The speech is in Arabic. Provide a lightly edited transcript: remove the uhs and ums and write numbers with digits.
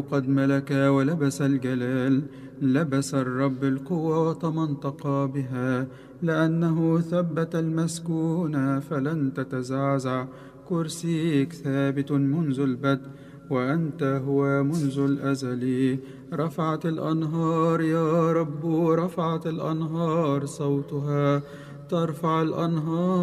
قد ملك ولبس الجلال، لبس الرب القوة وتمنطق بها، لأنه ثبت المسكون فلن تتزعزع. كرسيك ثابت منذ البدء، وأنت هو منذ الأزل. رفعت الأنهار يا رب، رفعت الأنهار صوتها، ترفع الأنهار